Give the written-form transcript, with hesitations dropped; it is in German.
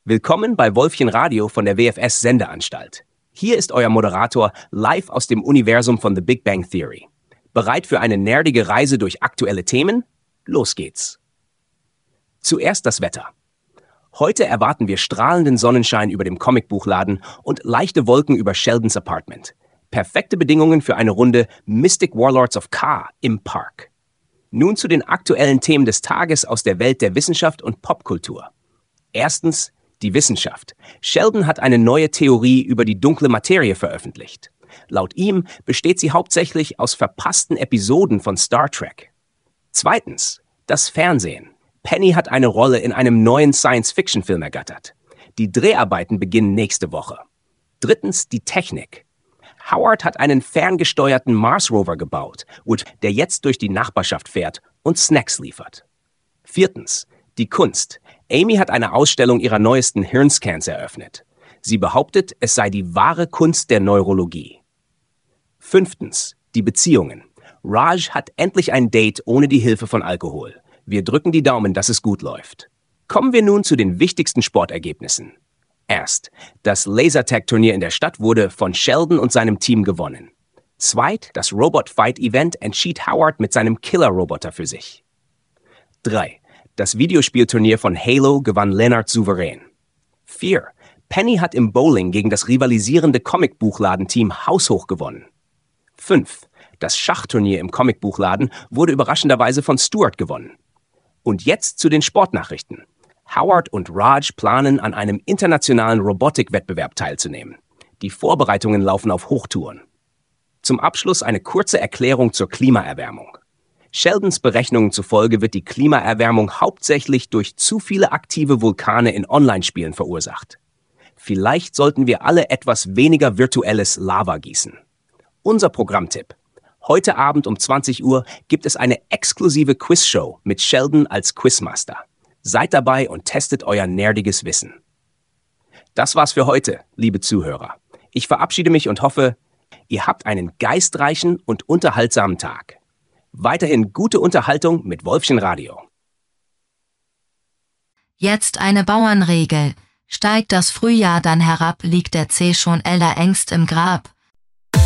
Willkommen bei Wolfchen Radio von der WFS Sendeanstalt. Hier ist euer Moderator live aus dem Universum von The Big Bang Theory. Bereit für eine nerdige Reise durch aktuelle Themen? Los geht's. Zuerst das Wetter. Heute erwarten wir strahlenden Sonnenschein über dem Comicbuchladen und leichte Wolken über Sheldons Apartment. Perfekte Bedingungen für eine Runde Mystic Warlords of Ka im Park. Nun zu den aktuellen Themen des Tages aus der Welt der Wissenschaft und Popkultur. Erstens, die Wissenschaft. Sheldon hat eine neue Theorie über die dunkle Materie veröffentlicht. Laut ihm besteht sie hauptsächlich aus verpassten Episoden von Star Trek. Zweitens, das Fernsehen. Penny hat eine Rolle in einem neuen Science-Fiction-Film ergattert. Die Dreharbeiten beginnen nächste Woche. Drittens, die Technik. Howard hat einen ferngesteuerten Mars-Rover gebaut, der jetzt durch die Nachbarschaft fährt und Snacks liefert. Viertens, die Kunst. Amy hat eine Ausstellung ihrer neuesten Hirnscans eröffnet. Sie behauptet, es sei die wahre Kunst der Neurologie. Fünftens, die Beziehungen. Raj hat endlich ein Date ohne die Hilfe von Alkohol. Wir drücken die Daumen, dass es gut läuft. Kommen wir nun zu den wichtigsten Sportergebnissen. Erst, das Lasertag-Turnier in der Stadt wurde von Sheldon und seinem Team gewonnen. Zweit, das Robot-Fight-Event entschied Howard mit seinem Killer-Roboter für sich. 3. Das Videospielturnier von Halo gewann Leonard souverän. 4. Penny hat im Bowling gegen das rivalisierende Comicbuchladen-Team haushoch gewonnen. 5. Das Schachturnier im Comicbuchladen wurde überraschenderweise von Stuart gewonnen. Und jetzt zu den Sportnachrichten. Howard und Raj planen, an einem internationalen Robotikwettbewerb teilzunehmen. Die Vorbereitungen laufen auf Hochtouren. Zum Abschluss eine kurze Erklärung zur Klimaerwärmung. Sheldons Berechnungen zufolge wird die Klimaerwärmung hauptsächlich durch zu viele aktive Vulkane in Online-Spielen verursacht. Vielleicht sollten wir alle etwas weniger virtuelles Lava gießen. Unser Programmtipp. Heute Abend um 20 Uhr gibt es eine exklusive Quizshow mit Sheldon als Quizmaster. Seid dabei und testet euer nerdiges Wissen. Das war's für heute, liebe Zuhörer. Ich verabschiede mich und hoffe, ihr habt einen geistreichen und unterhaltsamen Tag. Weiterhin gute Unterhaltung mit Wolfchen Radio. Jetzt eine Bauernregel. Steigt das Frühjahr dann herab, liegt der Zeh schon älter Ängst im Grab.